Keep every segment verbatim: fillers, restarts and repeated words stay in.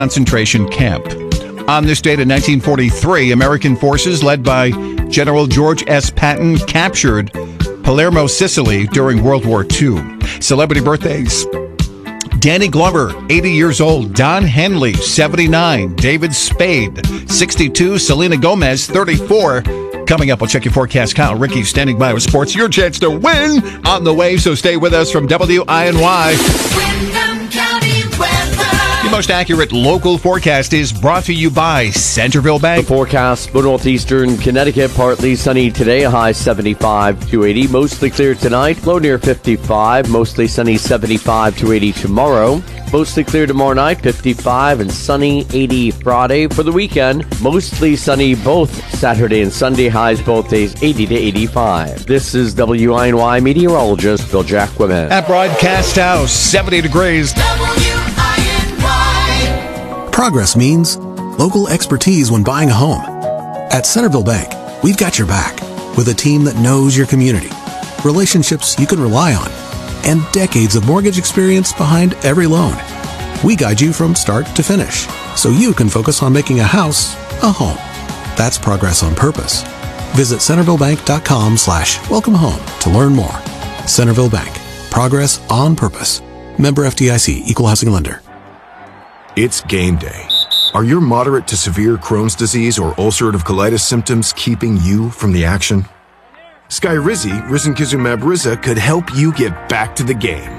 concentration camp. On this date in nineteen forty-three, American forces led by General George S. Patton captured Palermo, Sicily during World War Two. Celebrity birthdays. Danny Glover, eighty years old. Don Henley, seventy-nine. David Spade, sixty-two. Selena Gomez, thirty-four. Coming up, I'll check your forecast. Kyle Ricky standing by with sports. Your chance to win on the way, so stay with us from W I N Y. Windham County weather. The most accurate local forecast is brought to you by Centerville Bank. The forecast for northeastern Connecticut, partly sunny today, a high seventy-five to eighty. Mostly clear tonight, low near fifty-five. Mostly sunny, seventy-five to eighty tomorrow. Mostly clear tomorrow night, fifty-five, and sunny, eighty Friday. For the weekend, mostly sunny both Saturday and Sunday, highs both days, eighty to eighty-five. This is W I N Y meteorologist Bill Jacquemin. At Broadcast House, seventy degrees. W I N Y. Progress means local expertise when buying a home. At Centerville Bank, we've got your back with a team that knows your community, relationships you can rely on, and decades of mortgage experience behind every loan. We guide you from start to finish, so you can focus on making a house a home. That's progress on purpose. Visit centervillebank.com slash welcome home to learn more. Centerville Bank. Progress on purpose. Member F D I C. Equal housing lender. It's game day. Are your moderate to severe Crohn's disease or ulcerative colitis symptoms keeping you from the action? Skyrizi, risankizumab Riza, could help you get back to the game.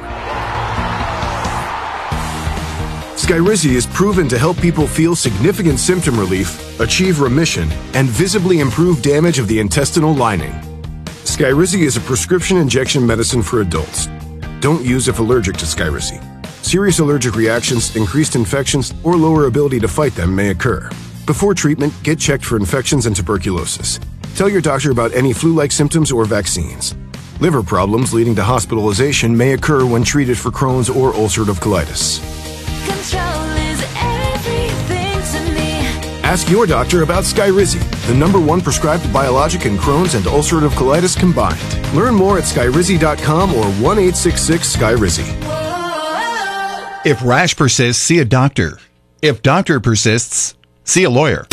Skyrizi is proven to help people feel significant symptom relief, achieve remission, and visibly improve damage of the intestinal lining. Skyrizi is a prescription injection medicine for adults. Don't use if allergic to Skyrizi. Serious allergic reactions, increased infections, or lower ability to fight them may occur. Before treatment, get checked for infections and tuberculosis. Tell your doctor about any flu-like symptoms or vaccines. Liver problems leading to hospitalization may occur when treated for Crohn's or ulcerative colitis. Control is everything to me. Ask your doctor about Skyrizi, the number one prescribed biologic in Crohn's and ulcerative colitis combined. Learn more at skyrizi dot com or one eight six six Skyrizi. If rash persists, see a doctor. If doctor persists, see a lawyer.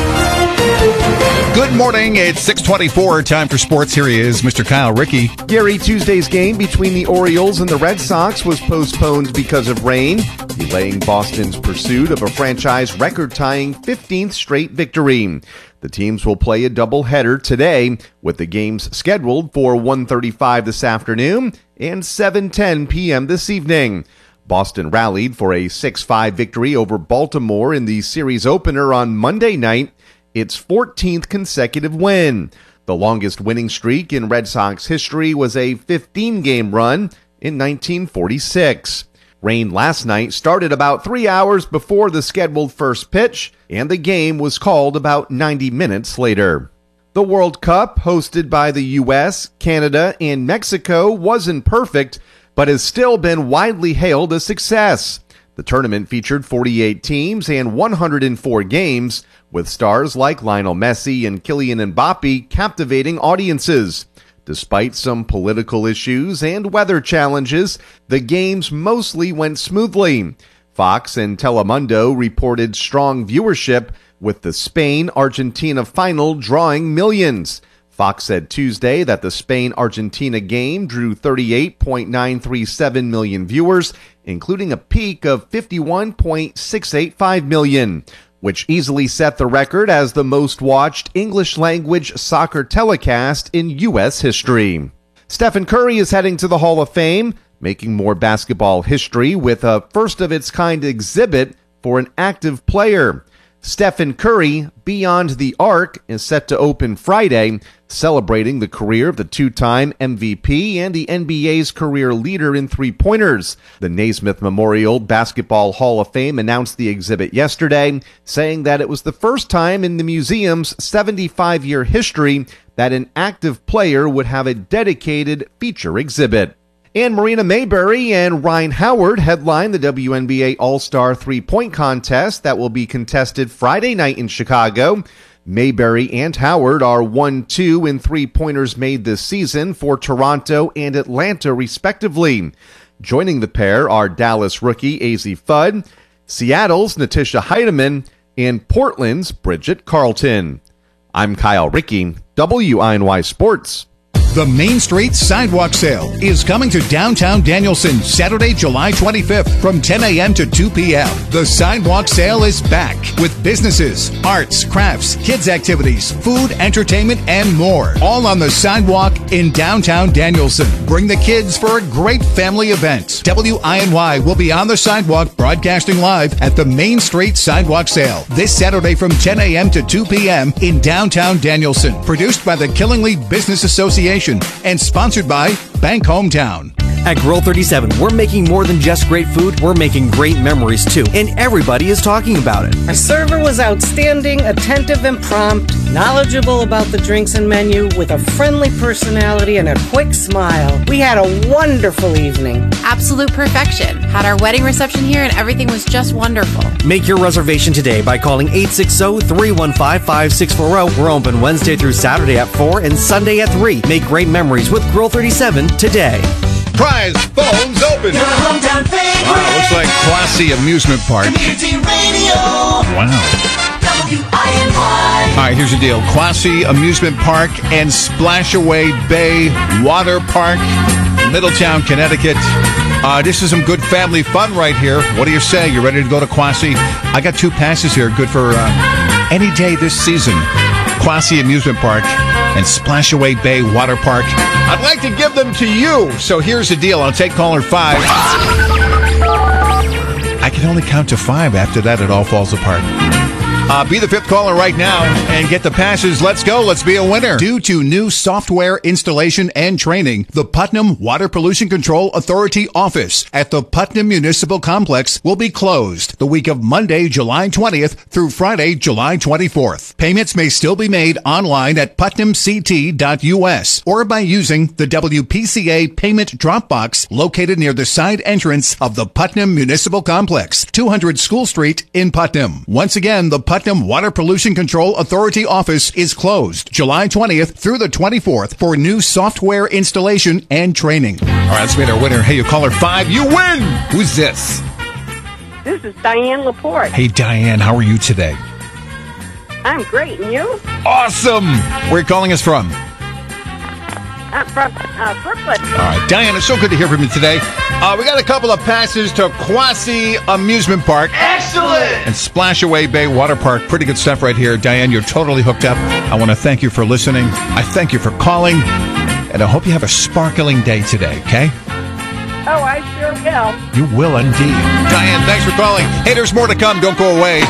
Good morning. It's six twenty-four. Time for sports. Here he is, Mister Kyle Ricky. Gary, Tuesday's game between the Orioles and the Red Sox was postponed because of rain, delaying Boston's pursuit of a franchise record-tying fifteenth straight victory. The teams will play a doubleheader today, with the games scheduled for one thirty-five this afternoon and seven ten p.m. this evening. Boston rallied for a six five victory over Baltimore in the series opener on Monday night, its fourteenth consecutive win. The longest winning streak in Red Sox history was a fifteen-game run in nineteen forty-six. Rain last night started about three hours before the scheduled first pitch, and the game was called about ninety minutes later. The World Cup, hosted by the U S, Canada, and Mexico, wasn't perfect, but has still been widely hailed a success. The tournament featured forty-eight teams and one hundred four games, with stars like Lionel Messi and Kylian Mbappe captivating audiences. Despite some political issues and weather challenges, the games mostly went smoothly. Fox and Telemundo reported strong viewership, with the Spain-Argentina final drawing millions. Fox said Tuesday that the Spain-Argentina game drew thirty-eight point nine three seven million viewers, including a peak of fifty-one point six eight five million, which easily set the record as the most-watched English-language soccer telecast in U S history. Stephen Curry is heading to the Hall of Fame, making more basketball history with a first-of-its-kind exhibit for an active player. Stephen Curry, Beyond the Arc, is set to open Friday, celebrating the career of the two-time M V P and the N B A's career leader in three-pointers. The Naismith Memorial Basketball Hall of Fame announced the exhibit yesterday, saying that it was the first time in the museum's seventy-five-year history that an active player would have a dedicated feature exhibit. And Marina Mayberry and Ryan Howard headline the W N B A All-Star three-point contest that will be contested Friday night in Chicago. Mayberry and Howard are one two in three-pointers made this season for Toronto and Atlanta, respectively. Joining the pair are Dallas rookie Azzi Fudd, Seattle's Natisha Heidemann, and Portland's Bridget Carlton. I'm Kyle Rickey, W I N Y Sports. The Main Street Sidewalk Sale is coming to downtown Danielson Saturday, July twenty-fifth from ten a.m. to two p.m. The Sidewalk Sale is back with businesses, arts, crafts, kids activities, food, entertainment, and more. All on the sidewalk in downtown Danielson. Bring the kids for a great family event. W I N Y will be on the sidewalk broadcasting live at the Main Street Sidewalk Sale this Saturday from ten a.m. to two p.m. in downtown Danielson. Produced by the Killingly Business Association and sponsored by Bank Hometown. At Grill thirty-seven, we're making more than just great food, we're making great memories too, and everybody is talking about it. Our server was outstanding, attentive and prompt, knowledgeable about the drinks and menu, with a friendly personality and a quick smile. We had a wonderful evening. Absolute perfection. Had our wedding reception here and everything was just wonderful. Make your reservation today by calling eight six zero, three one five, five six four zero. We're open Wednesday through Saturday at four and Sunday at three. Make great memories with Grill thirty-seven today. Prize phones open. Your hometown favorite. Wow, looks like Classy Amusement Park. Community Radio. Wow. W I N Y. All right, here's the deal. Classy Amusement Park and Splashaway Bay Water Park, Middletown, Connecticut. Uh, this is some good family fun right here. What do you say? You ready to go to Classy? I got two passes here, good for uh, any day this season. Classy Amusement Park and Splashaway Bay Water Park. I'd like to give them to you. So here's the deal. I'll take caller five. I can only count to five. After that, it all falls apart. Uh, be the fifth caller right now and get the passes. Let's go. Let's be a winner. Due to new software installation and training, the Putnam Water Pollution Control Authority office at the Putnam Municipal Complex will be closed the week of Monday, July twentieth through Friday, July twenty-fourth. Payments may still be made online at putnam c t dot u s or by using the W P C A payment drop box located near the side entrance of the Putnam Municipal Complex, two hundred School Street in Putnam. Once again, the Putnam Water Pollution Control Authority office is closed July twentieth through the twenty-fourth for new software installation and training. All right, let's meet our winner. Hey, you caller five, you win! Who's this? This is Diane Laporte. Hey, Diane, how are you today? I'm great, and you? Awesome! Where are you calling us from? I'm from uh, Brooklyn. All right, Diane, it's so good to hear from you today. Uh, we got a couple of passes to Quasi Amusement Park. Excellent! And Splashaway Bay Water Park. Pretty good stuff right here. Diane, you're totally hooked up. I want to thank you for listening. I thank you for calling. And I hope you have a sparkling day today, okay? Oh, I sure will. You will indeed. Diane, thanks for calling. Hey, there's more to come. Don't go away.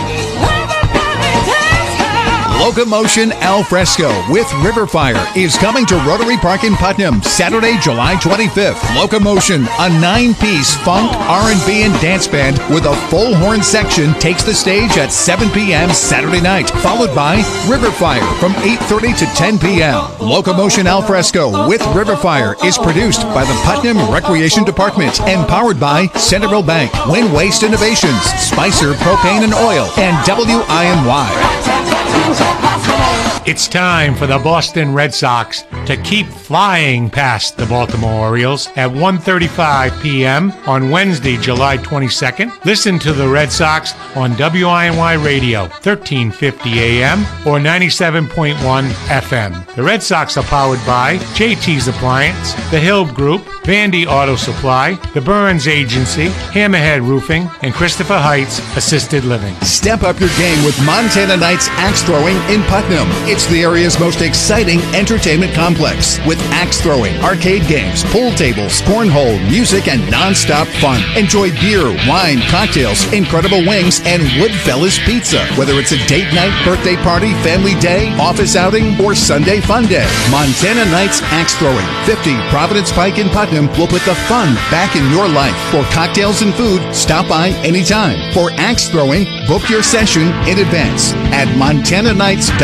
Locomotion Al Fresco with River Fire is coming to Rotary Park in Putnam Saturday, July twenty-fifth. Locomotion, a nine-piece funk, R and B, and dance band with a full horn section, takes the stage at seven p.m. Saturday night, followed by River Fire from eight thirty to ten p.m. Locomotion Al Fresco with River Fire is produced by the Putnam Recreation Department and powered by Centerville Bank, Win Waste Innovations, Spicer Propane and Oil, and W I N Y. It's time for the Boston Red Sox to keep flying past the Baltimore Orioles at one thirty-five p.m. on Wednesday, July twenty-second. Listen to the Red Sox on W I N Y Radio, thirteen fifty a.m. or ninety-seven point one F M. The Red Sox are powered by J T's Appliance, the Hill Group, Vandy Auto Supply, the Burns Agency, Hammerhead Roofing, and Christopher Heights Assisted Living. Step up your game with Montana Knights Axe Throwing in Putnam. It's the area's most exciting entertainment complex with axe throwing, arcade games, pool tables, cornhole, music, and non-stop fun. Enjoy beer, wine, cocktails, incredible wings, and Woodfellas Pizza. Whether it's a date night, birthday party, family day, office outing, or Sunday fun day, Montana Knights Axe Throwing, fifty Providence Pike in Putnam will put the fun back in your life. For cocktails and food, stop by anytime. For axe throwing, book your session in advance at montana knights dot com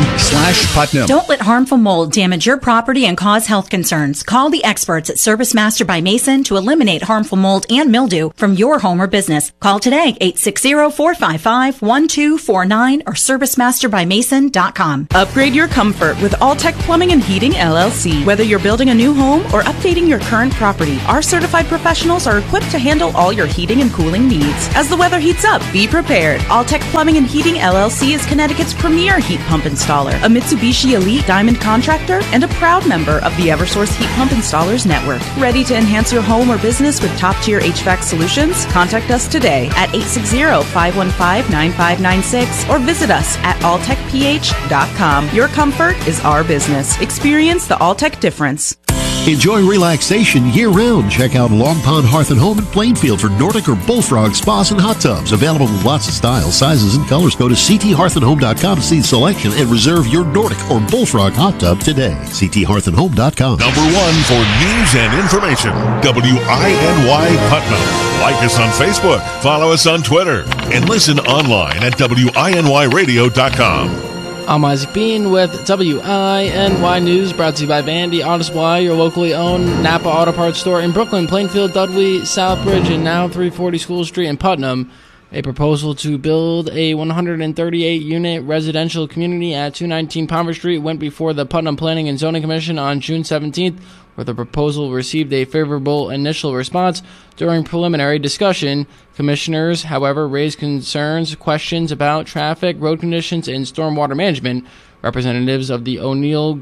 slash Putnam. Don't let harmful mold damage your property and cause health concerns. Call the experts at Service Master by Mason to eliminate harmful mold and mildew from your home or business. Call today, eight six zero, four five five, one two four nine or service master by mason dot com. Upgrade your comfort with Alltech Plumbing and Heating, L L C. Whether you're building a new home or updating your current property, our certified professionals are equipped to handle all your heating and cooling needs. As the weather heats up, be prepared. Alltech Plumbing and Heating, L L C is Connecticut's premier heat pump installer, a Mitsubishi Elite Diamond contractor, and a proud member of the Eversource Heat Pump Installers Network. Ready to enhance your home or business with top-tier H V A C solutions? Contact us today at eight six zero, five one five, nine five nine six or visit us at alltech p h dot com. Your comfort is our business. Experience the Alltech difference. Enjoy relaxation year-round. Check out Long Pond Hearth and Home in Plainfield for Nordic or Bullfrog spas and hot tubs. Available in lots of styles, sizes, and colors. Go to c t hearth and home dot com to see the selection and reserve your Nordic or Bullfrog hot tub today. c t hearth and home dot com. Number one for news and information. W I N Y Putnam. Like us on Facebook, follow us on Twitter, and listen online at w i n y radio dot com. I'm Isaac Bean with W I N Y News, brought to you by Vandy Auto Supply, your locally owned Napa Auto Parts store in Brooklyn, Plainfield, Dudley, Southbridge, and now three forty School Street in Putnam. A proposal to build a one hundred thirty-eight unit residential community at two nineteen Palmer Street went before the Putnam Planning and Zoning Commission on June seventeenth, where the proposal received a favorable initial response. During preliminary discussion, commissioners, however, raised concerns, questions about traffic, road conditions, and stormwater management. Representatives of the O'Neill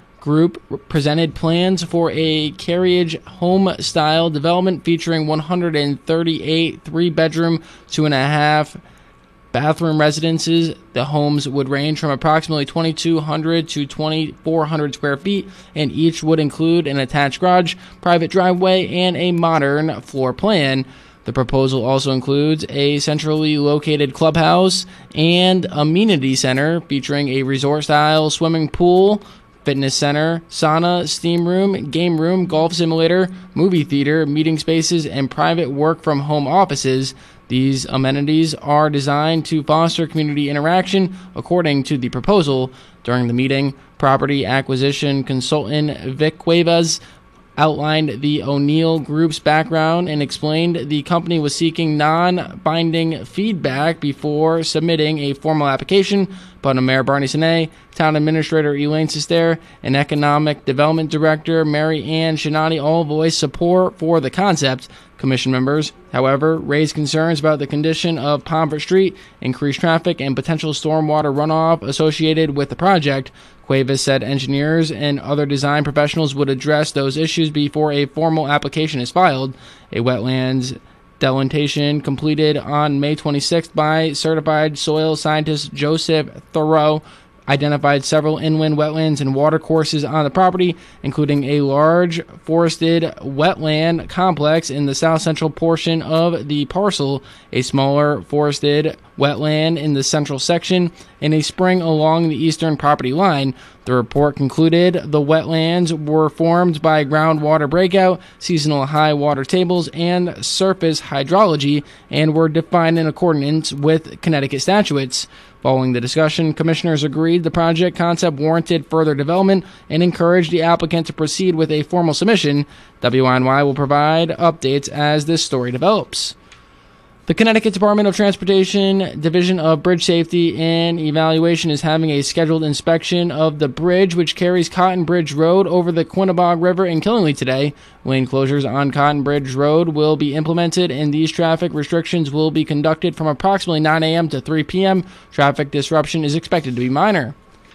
Group presented plans for a carriage home-style development featuring one hundred thirty-eight three-bedroom, two-and-a-half bathroom residences. The homes would range from approximately twenty-two hundred to twenty-four hundred square feet, and each would include an attached garage, private driveway, and a modern floor plan. The proposal also includes a centrally located clubhouse and amenity center featuring a resort-style swimming pool, fitness center, sauna, steam room, game room, golf simulator, movie theater, meeting spaces, and private work-from-home offices. These amenities are designed to foster community interaction, according to the proposal. During the meeting, property acquisition consultant Vic Cuevas outlined the O'Neill Group's background and explained the company was seeking non-binding feedback before submitting a formal application. Putnam Mayor Barney Sine, Town Administrator Elaine Sester, and Economic Development Director Mary Ann Shinati all voiced support for the concept. Commission members, however, raised concerns about the condition of Pomfret Street, increased traffic, and potential stormwater runoff associated with the project. Cuevas said engineers and other design professionals would address those issues before a formal application is filed. A wetlands delineation completed on May twenty-sixth by certified soil scientist Joseph Thoreau identified several inland wetlands and watercourses on the property, including a large forested wetland complex in the south central portion of the parcel, a smaller forested wetland in the central section, and a spring along the eastern property line. The report concluded the wetlands were formed by groundwater breakout, seasonal high water tables, and surface hydrology, and were defined in accordance with Connecticut statutes. Following the discussion, commissioners agreed the project concept warranted further development and encouraged the applicant to proceed with a formal submission. W I N Y will provide updates as this story develops. The Connecticut Department of Transportation Division of Bridge Safety and Evaluation is having a scheduled inspection of the bridge which carries Cotton Bridge Road over the Quinnebog River in Killingly today. Lane closures on Cotton Bridge Road will be implemented, and these traffic restrictions will be conducted from approximately nine a.m. to three p.m. Traffic disruption is expected to be minor.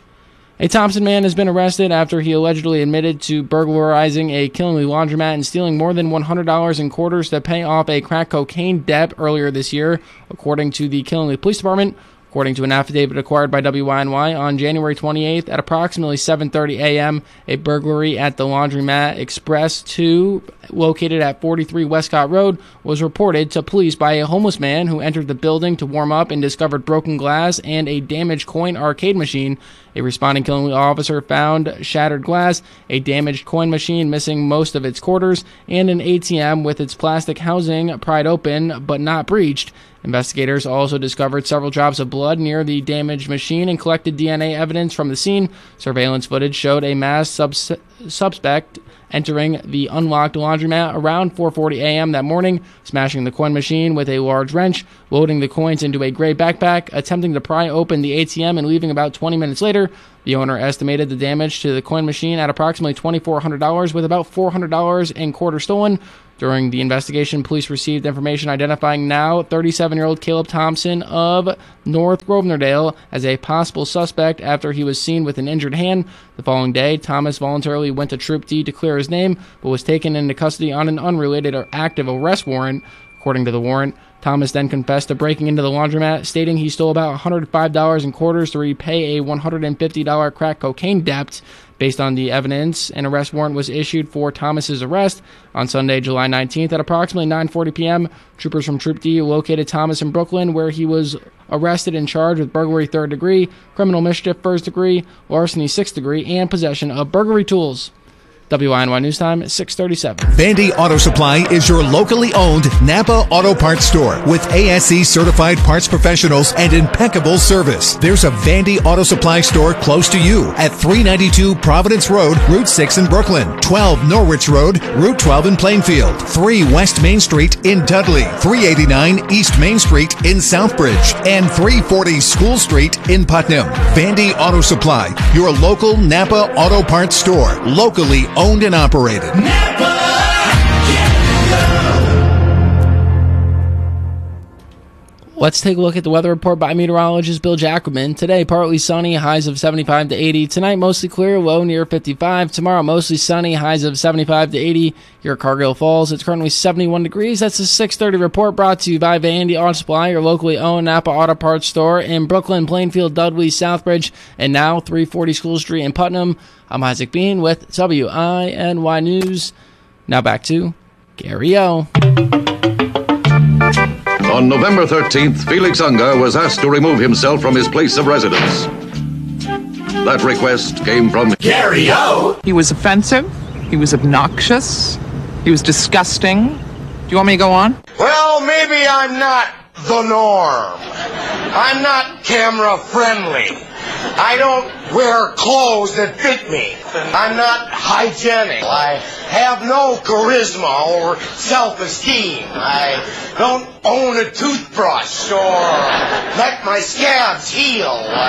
A Thompson man has been arrested after he allegedly admitted to burglarizing a Killingly laundromat and stealing more than one hundred dollars in quarters to pay off a crack cocaine debt earlier this year, according to the Killingly Police Department. According to an affidavit acquired by W I N Y, on January twenty-eighth at approximately seven thirty a.m., a burglary at the Laundromat Express two, located at forty-three Westcott Road, was reported to police by a homeless man who entered the building to warm up and discovered broken glass and a damaged coin arcade machine. A responding Killingly officer found shattered glass, a damaged coin machine missing most of its quarters, and an A T M with its plastic housing pried open but not breached. Investigators also discovered several drops of blood near the damaged machine and collected D N A evidence from the scene. Surveillance footage showed a masked subs- suspect entering the unlocked laundromat around four forty a.m. that morning, smashing the coin machine with a large wrench, loading the coins into a gray backpack, attempting to pry open the A T M, and leaving about twenty minutes later. The owner estimated the damage to the coin machine at approximately two thousand four hundred dollars, with about four hundred dollars in quarters stolen. During the investigation, police received information identifying now thirty-seven-year-old Caleb Thompson of North Grosvenordale as a possible suspect after he was seen with an injured hand. The following day, Thomas voluntarily went to Troop D to clear his name, but was taken into custody on an unrelated or active arrest warrant. According to the warrant, Thomas then confessed to breaking into the laundromat, stating he stole about one hundred five dollars in quarters to repay a one hundred fifty dollars crack cocaine debt. Based on the evidence, an arrest warrant was issued for Thomas's arrest. On Sunday, July nineteenth, at approximately nine forty p.m., troopers from Troop D located Thomas in Brooklyn, where he was arrested and charged with burglary third degree, criminal mischief first degree, larceny sixth degree, and possession of burglary tools. W I N Y News Time, six thirty-seven. Vandy Auto Supply is your locally owned Napa Auto Parts store with A S E certified parts professionals and impeccable service. There's a Vandy Auto Supply store close to you at three ninety-two Providence Road, Route six in Brooklyn, twelve Norwich Road, Route twelve in Plainfield, three West Main Street in Dudley, three eighty-nine East Main Street in Southbridge, and three forty School Street in Putnam. Vandy Auto Supply, your local Napa Auto Parts store, locally owned Owned and operated. Let's take a look at the weather report by meteorologist Bill Jacobman. Today, partly sunny, highs of seventy-five to eighty. Tonight, mostly clear, low near fifty-five. Tomorrow, mostly sunny, highs of seventy-five to eighty. Here at Cargill Falls, it's currently seventy-one degrees. That's a six thirty report brought to you by Vandy Auto Supply, your locally owned Napa Auto Parts store in Brooklyn, Plainfield, Dudley, Southbridge, and now three forty School Street in Putnam. I'm Isaac Bean with W I N Y News. Now back to Gary O. On November thirteenth, Felix Unger was asked to remove himself from his place of residence. That request came from Gary O. He was offensive. He was obnoxious. He was disgusting. Do you want me to go on? Well, maybe I'm not the norm. I'm not camera friendly. I don't wear clothes that fit me. I'm not hygienic. I have no charisma or self-esteem. I don't own a toothbrush or let my scabs heal.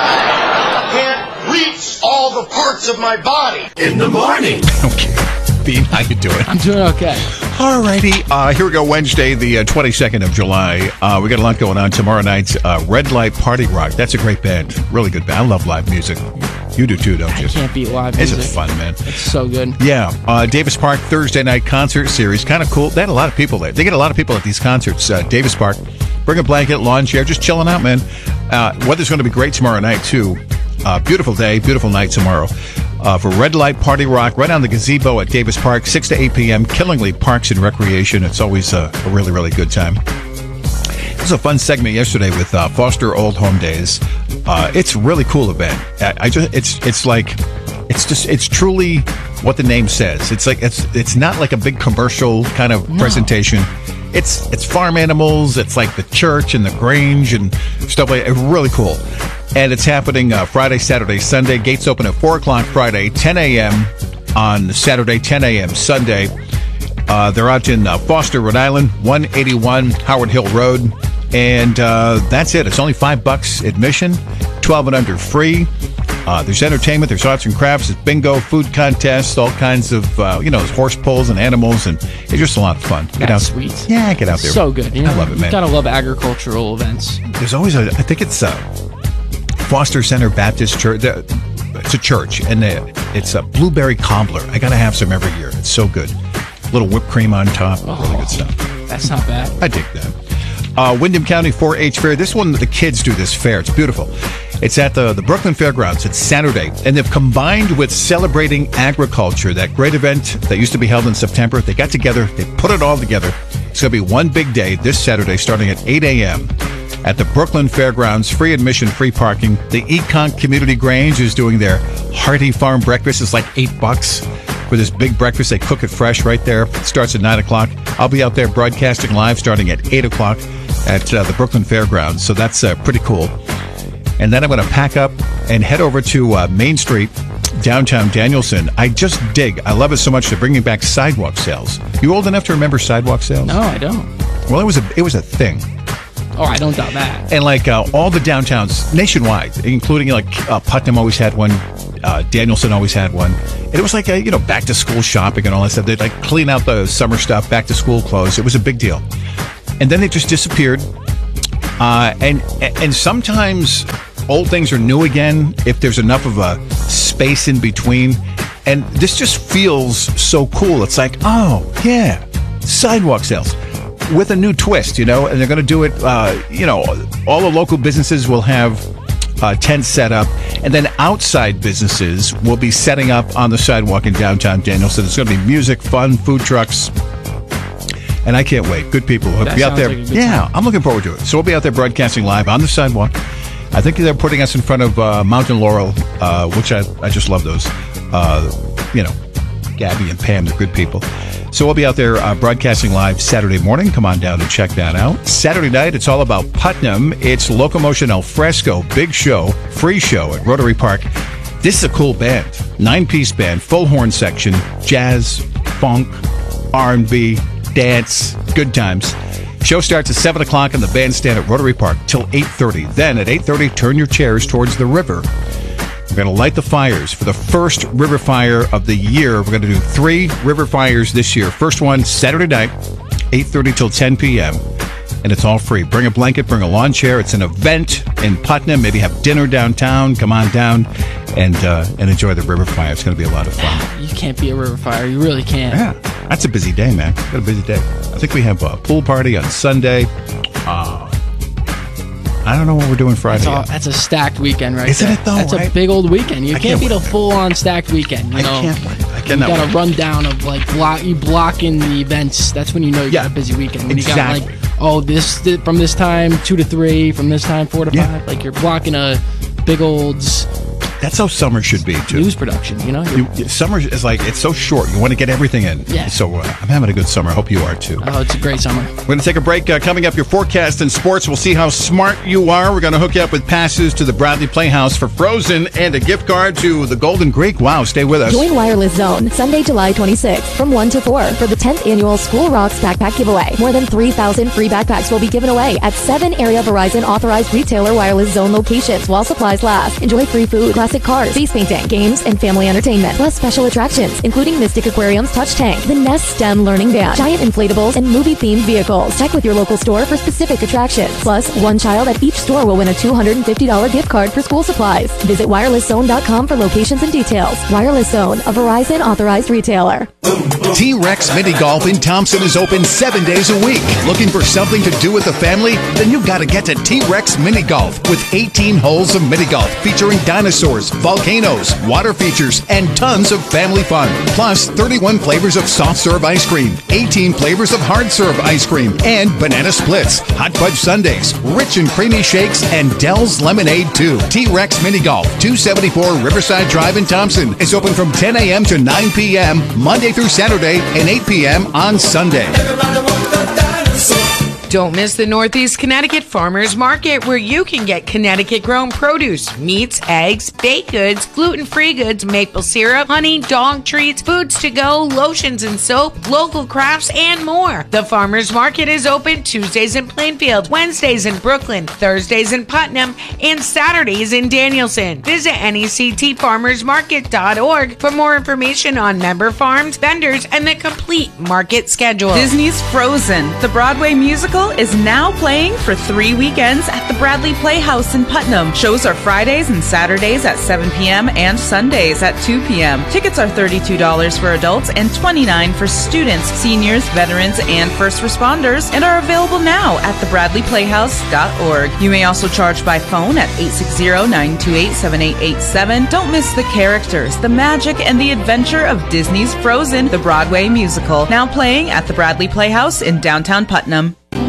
I can't reach all the parts of my body. In the morning. Okay. Bean, how you doing? I'm doing okay. Alrighty, uh, here we go. Wednesday, the uh, twenty-second of July. Uh, we got a lot going on tomorrow night's uh, Red Light Party Rock. That's a great band, really good band. I love live music. You do too, don't you? I can't beat live music. music. It's fun, man. It's so good. Yeah, uh, Davis Park Thursday night concert series, kind of cool. They had a lot of people there. They get a lot of people at these concerts. Uh, Davis Park, bring a blanket, lawn chair, just chilling out, man. Uh, weather's going to be great tomorrow night too. Uh, beautiful day, beautiful night tomorrow. Uh, for Red Light Party Rock, right on the gazebo at Davis Park, six to eight p.m., Killingly Parks and Recreation. It's always uh, a really, really good time. It was a fun segment yesterday with uh, Foster Old Home Days. Uh, it's a really cool event. I, I just, it's, it's like, it's just, it's truly what the name says. It's like, it's, it's not like a big commercial kind of no. presentation. It's, it's farm animals. It's like the church and the Grange and stuff like that. It's really cool. And it's happening uh, Friday, Saturday, Sunday. Gates open at four o'clock Friday, ten a.m. on Saturday, ten a.m. Sunday. Uh, they're out in uh, Foster, Rhode Island, one eighty-one Howard Hill Road. And uh, that's it. It's only five bucks admission, twelve and under free. Uh, there's entertainment, there's arts and crafts, there's bingo, food contests, all kinds of, uh, you know, there's horse pulls and animals, and it's just a lot of fun. Get That's out, sweet. Yeah, get out there. So good. You know, I love it, man. You gotta love agricultural events. There's always a, I think it's uh, Foster Center Baptist Church. It's a church, and it's a blueberry cobbler. I gotta have some every year. It's so good. A little whipped cream on top. Oh, really good stuff. That's not bad. I dig that. Uh, Windham County four H Fair. This one, the kids do this fair. It's beautiful. It's at the, the Brooklyn Fairgrounds. It's Saturday. And they've combined with Celebrating Agriculture, that great event that used to be held in September. They got together. They put it all together. It's going to be one big day this Saturday starting at eight a.m. at the Brooklyn Fairgrounds. Free admission, free parking. The Econ Community Grange is doing their hearty farm breakfast. It's like eight bucks for this big breakfast. They cook it fresh right there. It starts at nine o'clock. I'll be out there broadcasting live starting at eight o'clock at uh, the Brooklyn Fairgrounds. So that's uh, pretty cool. And then I'm going to pack up and head over to uh, Main Street, downtown Danielson. I just dig. I love it so much. They're bringing back sidewalk sales. You old enough to remember sidewalk sales? No, I don't. Well, it was a it was a thing. Oh, I don't doubt that. And like uh, all the downtowns nationwide, including like uh, Putnam always had one, uh, Danielson always had one. And it was like a, you know, back to school shopping and all that stuff. They'd like clean out the summer stuff, back to school clothes. It was a big deal. And then they just disappeared. Uh, and and sometimes old things are new again if there's enough of a space in between. And this just feels so cool. It's like, oh, yeah, sidewalk sales with a new twist, you know, and they're going to do it, uh, you know, all the local businesses will have uh, tents set up, and then outside businesses will be setting up on the sidewalk in downtown Danielson. It's going to be music, fun, food trucks. And I can't wait. Good people. We'll That be out sounds there. like a good Yeah, time. I'm looking forward to it. So we'll be out there broadcasting live on the sidewalk. I think they're putting us in front of uh, Mountain Laurel, uh, which I, I just love those. Uh, you know, Gabby and Pam, they're good people. So we'll be out there uh, broadcasting live Saturday morning. Come on down and check that out. Saturday night, it's all about Putnam. It's Locomotion Al Fresco, big show, free show at Rotary Park. This is a cool band. Nine-piece band, full horn section, jazz, funk, R and B, dance, good times. Show starts at seven o'clock in the bandstand at Rotary Park till eight thirty. Then at eight thirty, turn your chairs towards the river. We're going to light the fires for the first river fire of the year. We're going to do three river fires this year. First one, Saturday night, eight thirty till ten p.m., and it's all free. Bring a blanket, bring a lawn chair. It's an event in Putnam. Maybe have dinner downtown. Come on down and uh, and enjoy the river fire. It's going to be a lot of fun. You can't be a river fire. You really can't. Yeah, that's a busy day, man. Got a busy day. I think we have a pool party on Sunday. Uh, I don't know what we're doing Friday. That's, all, that's a stacked weekend, right Isn't there. it, though, That's right? a big old weekend. You I can't can't beat a wait. full-on stacked weekend. You I know? can't wait. I You cannot got wait. a rundown of like block, you blocking the events. That's when you know you Yeah, got a busy weekend. When exactly. you got like, oh, this th- from this time two to three, from this time four to Yeah. five. Like you're blocking a big old s- That's how summer should be, too. news production. You know. You, you- summer is like, it's so short. You want to get everything in. Yeah. So uh, I'm having a good summer. I hope you are, too. Oh, it's a great summer. We're going to take a break. Uh, coming up, your forecast in sports. We'll see how smart you are. We're going to hook you up with passes to the Bradley Playhouse for Frozen and a gift card to the Golden Greek. Wow, stay with us. Join Wireless Zone Sunday, July twenty-sixth from one to four for the tenth annual School Rocks Backpack Giveaway. More than three thousand free backpacks will be given away at seven area Verizon authorized retailer Wireless Zone locations while supplies last. Enjoy free food, classic cars, face painting, games, and family entertainment, plus special attractions, including Mystic Aquarium's Touch Tank, the Nest STEM Learning Band, giant inflatables, and movie-themed vehicles. Check with your local store for specific attractions. Plus, one child at each store will win a two hundred fifty dollars gift card for school supplies. Visit wireless zone dot com for locations and details. Wireless Zone, a Verizon authorized retailer. T-Rex Mini Golf in Thompson is open seven days a week. Looking for something to do with the family? Then you gotta get to T-Rex Mini Golf with eighteen holes of mini golf featuring dinosaurs, volcanoes, water features, and tons of family fun. Plus, thirty-one flavors of soft serve ice cream, eighteen flavors of hard serve ice cream, and banana splits, hot fudge sundaes, rich and creamy shakes, and Dell's Lemonade too. T-Rex Mini Golf, two seventy-four Riverside Drive in Thompson is open from ten a.m. to nine p.m. Monday through Saturday and eight p.m. on Sunday. Don't miss the Northeast Connecticut Farmers Market, where you can get Connecticut-grown produce, meats, eggs, baked goods, gluten-free goods, maple syrup, honey, dog treats, foods to go, lotions and soap, local crafts, and more. The Farmers Market is open Tuesdays in Plainfield, Wednesdays in Brooklyn, Thursdays in Putnam, and Saturdays in Danielson. Visit N E C T farmers market dot org for more information on member farms, vendors, and the complete market schedule. Disney's Frozen, the Broadway musical, is now playing for three weekends at the Bradley Playhouse in Putnam. Shows are Fridays and Saturdays at seven p.m. and Sundays at two p.m. Tickets are thirty-two dollars for adults and twenty-nine dollars for students, seniors, veterans, and first responders, and are available now at the bradley playhouse dot org. You may also charge by phone at eight six zero, nine two eight, seven eight eight seven. Don't miss the characters, the magic, and the adventure of Disney's Frozen, the Broadway musical. Now playing at the Bradley Playhouse in downtown Putnam.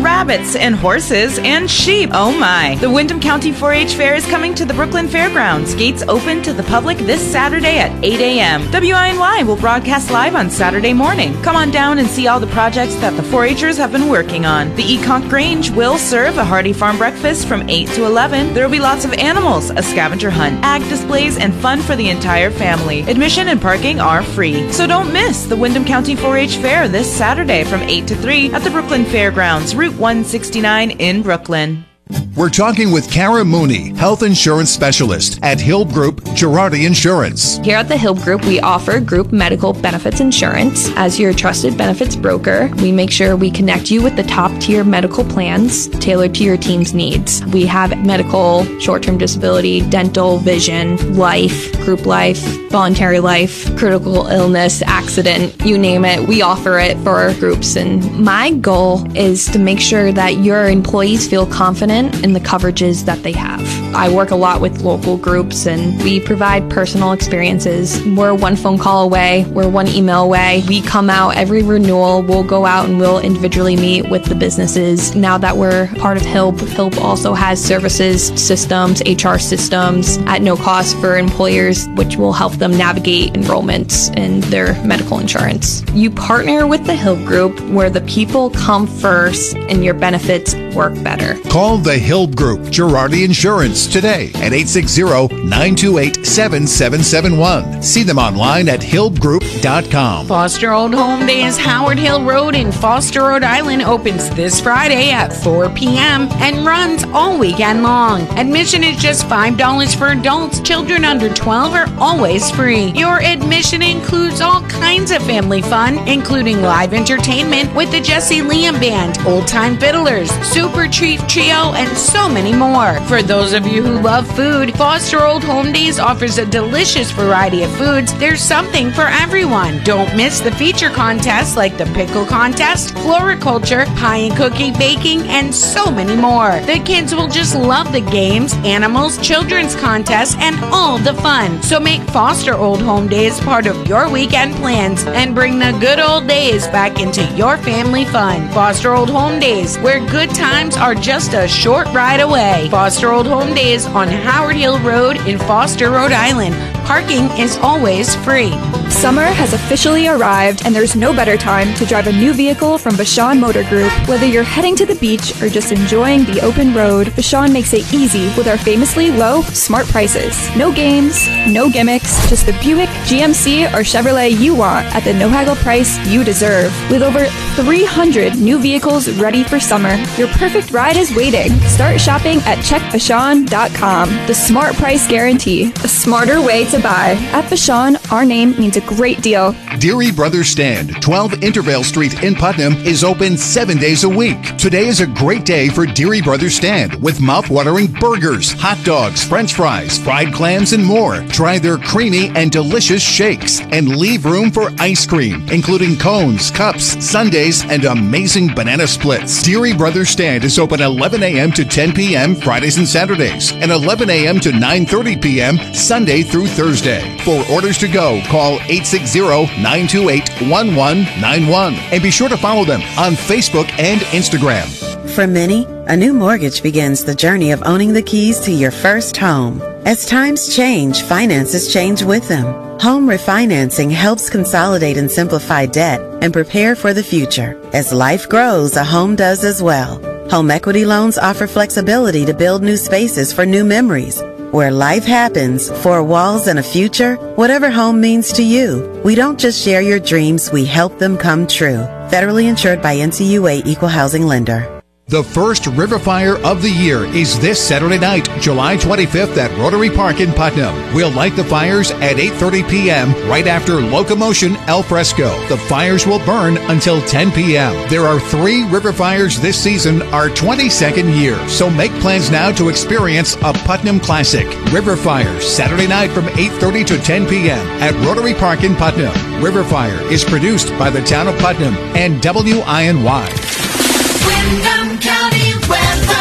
rabbits and horses and sheep. Oh my. The Windham County four H Fair is coming to the Brooklyn Fairgrounds. Gates open to the public this Saturday at eight a.m. W I N Y will broadcast live on Saturday morning. Come on down and see all the projects that the four H'ers have been working on. The Econk Grange will serve a hearty farm breakfast from eight to eleven. There will be lots of animals, a scavenger hunt, ag displays, and fun for the entire family. Admission and parking are free. So don't miss the Windham County four H Fair this Saturday from eight to three at the Brooklyn Fairgrounds, Route one sixty-nine in Brooklyn. We're talking with Kara Mooney, health insurance specialist at Hill Group Girardi Insurance. Here at the Hill Group, we offer group medical benefits insurance. As your trusted benefits broker, we make sure we connect you with the top tier medical plans tailored to your team's needs. We have medical, short-term disability, dental, vision, life, group life, voluntary life, critical illness, accident, you name it. We offer it for our groups. And my goal is to make sure that your employees feel confident in the coverages that they have. I work a lot with local groups and we provide personal experiences. We're one phone call away, we're one email away. We come out every renewal, we'll go out and we'll individually meet with the businesses. Now that we're part of H I L P, H I L P also has services, systems, H R systems at no cost for employers, which will help them navigate enrollments in their medical insurance. You partner with the H I L P Group where the people come first and your benefits work better. Call the Hill Group Girardi Insurance today at eight six zero, nine two eight, seven seven seven one. See them online at hill group dot com. Foster Old Home Days Howard Hill Road in Foster, Rhode Island opens this Friday at four p.m. and runs all weekend long. Admission is just five dollars for adults. Children under twelve are always free. Your admission includes all kinds of family fun, including live entertainment with the Jesse Liam Band, Old Time Fiddlers, Super Chief Trio, and so many more. For those of you who love food, Foster Old Home Days offers a delicious variety of foods. There's something for everyone. Don't miss the feature contests like the pickle contest, floriculture, pie and cookie baking, and so many more. The kids will just love the games, animals, children's contests, and all the fun. So make Foster Old Home Days part of your weekend plans and bring the good old days back into your family fun. Foster Old Home Days, where good times are just a short ride away. Foster Old Home Days on Howard Hill Road in Foster, Rhode Island. Parking is always free. Summer has officially arrived, and there's no better time to drive a new vehicle from Vashon Motor Group. Whether you're heading to the beach or just enjoying the open road, Vashon makes it easy with our famously low, smart prices. No games, no gimmicks, just the Buick, G M C, or Chevrolet you want at the no-haggle price you deserve. With over three hundred new vehicles ready for summer, your perfect ride is waiting. Start shopping at check vashon dot com. The smart price guarantee, a smarter way to buy. At Vashon, our name means a great deal. Deary Brothers Stand, twelve Intervale Street in Putnam, is open seven days a week. Today is a great day for Deary Brothers Stand with mouth-watering burgers, hot dogs, french fries, fried clams, and more. Try their creamy and delicious shakes and leave room for ice cream, including cones, cups, sundaes, and amazing banana splits. Deary Brothers Stand is open eleven a.m. to ten p.m. Fridays and Saturdays and eleven a.m. to nine thirty p.m. Sunday through Thursday. For orders to go, call eight six zero, nine two eight, one one nine one and be sure to follow them on Facebook and Instagram. For many, a new mortgage begins the journey of owning the keys to your first home. As times change, finances change with them. Home refinancing helps consolidate and simplify debt and prepare for the future. As life grows, a home does as well. Home equity loans offer flexibility to build new spaces for new memories. Where life happens, four walls and a future, whatever home means to you. We don't just share your dreams, we help them come true. Federally insured by N C U A Equal Housing Lender. The first River Fire of the year is this Saturday night, July twenty-fifth at Rotary Park in Putnam. We'll light the fires at eight thirty p.m. right after Locomotion Al Fresco. The fires will burn until ten p.m. There are three River Fires this season, our twenty-second year. So make plans now to experience a Putnam classic. River Fires, Saturday night from eight thirty to ten p.m. at Rotary Park in Putnam. River Fire is produced by the town of Putnam and W I N Y. Windham County weather.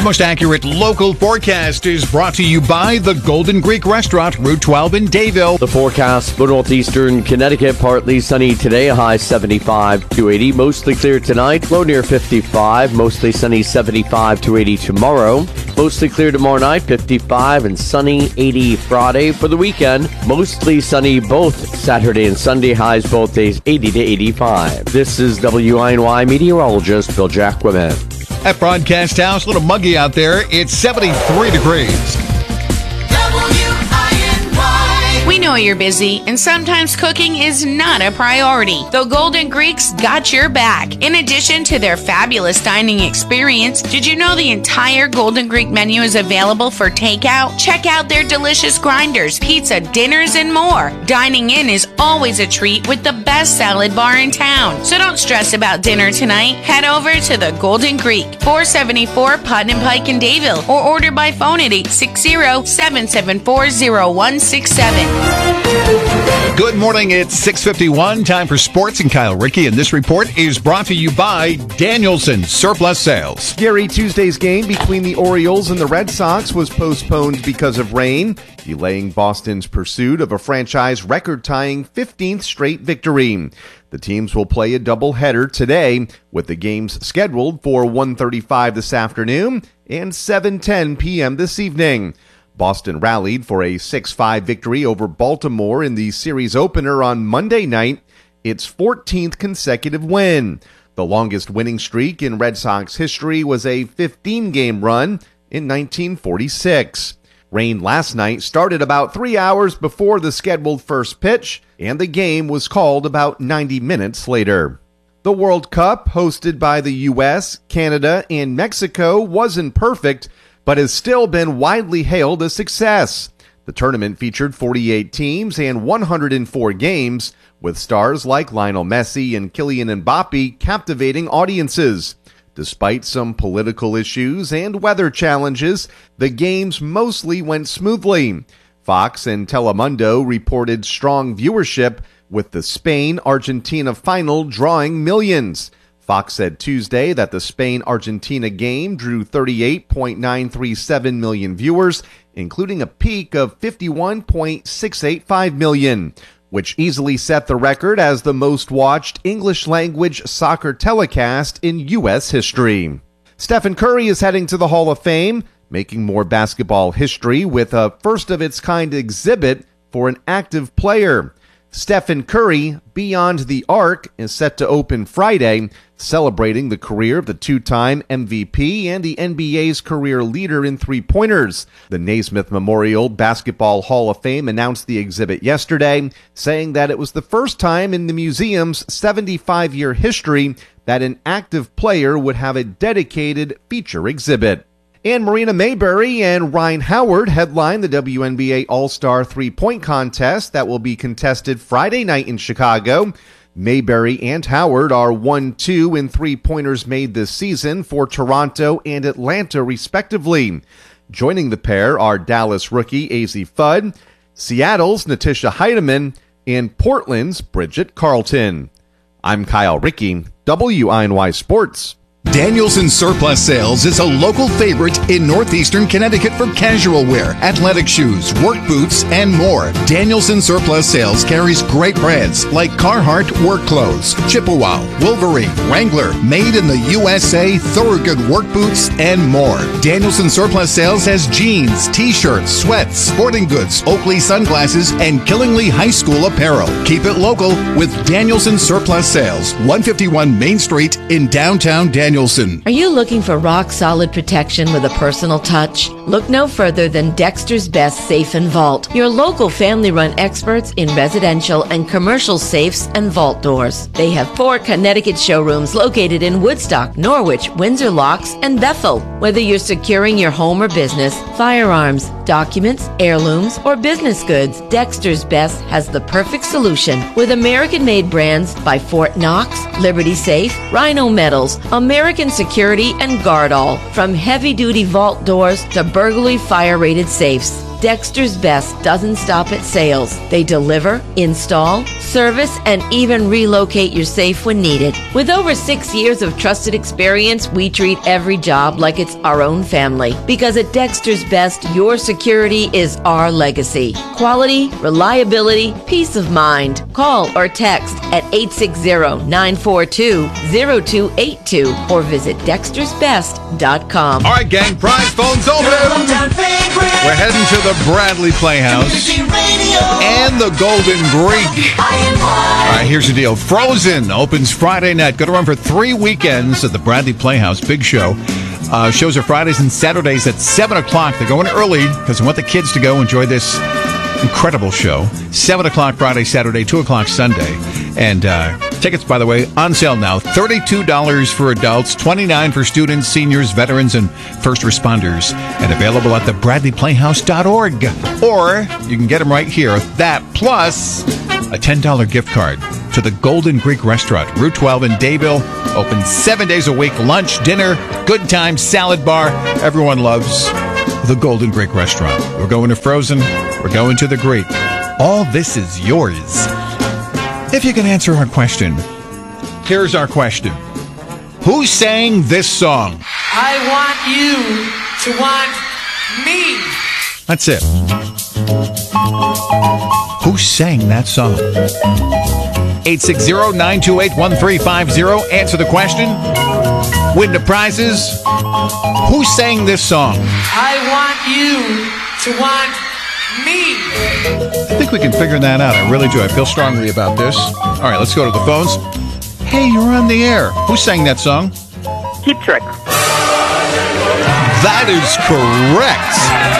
The most accurate local forecast is brought to you by the Golden Greek Restaurant, Route twelve in Dayville. The forecast for northeastern Connecticut, partly sunny today, a high seventy-five to eighty. Mostly clear tonight, low near fifty-five. Mostly sunny, seventy-five to eighty tomorrow. Mostly clear tomorrow night, fifty-five, and sunny, eighty Friday. For the weekend, mostly sunny both Saturday and Sunday, highs both days, eighty to eighty-five. This is W I N Y meteorologist Bill Jackwoman. At Broadcast House, a little muggy out there. It's seventy-three degrees. We know you're busy, and sometimes cooking is not a priority. The Golden Greeks got your back. In addition to their fabulous dining experience, did you know the entire Golden Greek menu is available for takeout? Check out their delicious grinders, pizza, dinners, and more. Dining in is always a treat with the best salad bar in town. So don't stress about dinner tonight. Head over to the Golden Greek, four seventy-four Putnam Pike in Dayville, or order by phone at eight six zero, seven seven four, zero one six seven. Good morning. It's six fifty-one. Time for sports and Kyle Rickey. And this report is brought to you by Danielson Surplus Sales. Scary Tuesday's game between the Orioles and the Red Sox was postponed because of rain, delaying Boston's pursuit of a franchise record-tying fifteenth straight victory. The teams will play a doubleheader today, with the games scheduled for one thirty-five this afternoon and seven ten p.m. this evening. Boston rallied for a six five victory over Baltimore in the series opener on Monday night, its fourteenth consecutive win. The longest winning streak in Red Sox history was a fifteen-game run in nineteen forty-six. Rain last night started about three hours before the scheduled first pitch, and the game was called about ninety minutes later. The World Cup, hosted by the U S, Canada, and Mexico, wasn't perfect, but has still been widely hailed a success. The tournament featured forty-eight teams and one hundred four games, with stars like Lionel Messi and Kylian Mbappe captivating audiences. Despite some political issues and weather challenges, the games mostly went smoothly. Fox and Telemundo reported strong viewership, with the Spain-Argentina final drawing millions. Fox said Tuesday that the Spain-Argentina game drew thirty-eight point nine three seven million viewers, including a peak of fifty-one point six eight five million, which easily set the record as the most-watched English-language soccer telecast in U S history. Stephen Curry is heading to the Hall of Fame, making more basketball history with a first-of-its-kind exhibit for an active player. Stephen Curry, Beyond the Arc, is set to open Friday, celebrating the career of the two-time M V P and the N B A's career leader in three-pointers. The Naismith Memorial Basketball Hall of Fame announced the exhibit yesterday, saying that it was the first time in the museum's seventy-five-year history that an active player would have a dedicated feature exhibit. And Marina Mayberry and Ryan Howard headline the W N B A All-Star three-point contest that will be contested Friday night in Chicago. Mayberry and Howard are one two in three-pointers made this season for Toronto and Atlanta, respectively. Joining the pair are Dallas rookie A Z Fudd, Seattle's Natisha Heidemann, and Portland's Bridget Carlton. I'm Kyle Rickey, W I N Y Sports. Danielson Surplus Sales is a local favorite in northeastern Connecticut for casual wear, athletic shoes, work boots, and more. Danielson Surplus Sales carries great brands like Carhartt work clothes, Chippewa, Wolverine, Wrangler, made in the U S A, Thorogood work boots, and more. Danielson Surplus Sales has jeans, t-shirts, sweats, sporting goods, Oakley sunglasses, and Killingly High School apparel. Keep it local with Danielson Surplus Sales, one fifty-one Main Street in downtown Danielson. Danielson. Are you looking for rock-solid protection with a personal touch? Look no further than Dexter's Best Safe and Vault, your local family-run experts in residential and commercial safes and vault doors. They have four Connecticut showrooms located in Woodstock, Norwich, Windsor Locks, and Bethel. Whether you're securing your home or business, firearms, documents, heirlooms, or business goods, Dexter's Best has the perfect solution with American-made brands by Fort Knox, Liberty Safe, Rhino Metals, American Security, and Guardall. From heavy-duty vault doors to burglary fire-rated safes, Dexter's Best doesn't stop at sales. They deliver, install, service, and even relocate your safe when needed. With over six years of trusted experience, we treat every job like it's our own family. Because at Dexter's Best, your security is our legacy. Quality, reliability, peace of mind. Call or text at eight six zero, nine four two, zero two eight two or visit dexters best dot com. All right, gang, prize phone's open. We're heading to the Bradley Playhouse and the Golden Greek. All right, here's the deal. Frozen opens Friday night. Going to run for three weekends at the Bradley Playhouse. Big show. Uh, shows are Fridays and Saturdays at seven o'clock. They're going early because they want the kids to go enjoy this incredible show. seven o'clock Friday, Saturday, two o'clock Sunday. And uh, tickets, by the way, on sale now. thirty-two dollars for adults, twenty-nine dollars for students, seniors, veterans, and first responders. And available at the bradley playhouse dot org. Or you can get them right here. That plus a ten dollars gift card to the Golden Greek Restaurant, Route twelve in Dayville. Open seven days a week. Lunch, dinner, good time, salad bar. Everyone loves the Golden Greek Restaurant. We're going to Frozen. We're going to the Greek. All this is yours. If you can answer our question, here's our question. Who sang this song? I want you to want me. That's it. Who sang that song? eight six zero, nine two eight, one three five zero. Answer the question. Win the prizes. Who sang this song? I want you to want me. I think we can figure that out. I really do. I feel strongly about this. All right, let's go to the phones. Hey, you're on the air. Who sang that song? Cheap Trick. That is correct.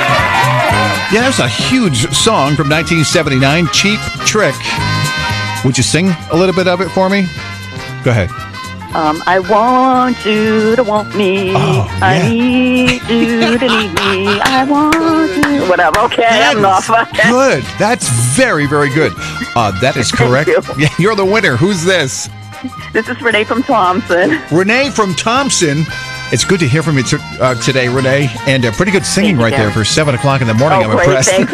Yeah, that's a huge song from nineteen seventy-nine, Cheap Trick. Would you sing a little bit of it for me? Go ahead. Um, I want you to want me. Oh, yeah. I need you to need me. I want you. Whatever. Okay, That I'm off. is good. That's very, very good. Uh, that is correct. Thank you. Yeah, you're the winner. Who's this? This is Renee from Thompson. Renee from Thompson. It's good to hear from you t- uh, today, Renee. And uh, pretty good singing Thank you, right there Gary. for seven o'clock in the morning. Oh, I'm great. impressed. Thanks.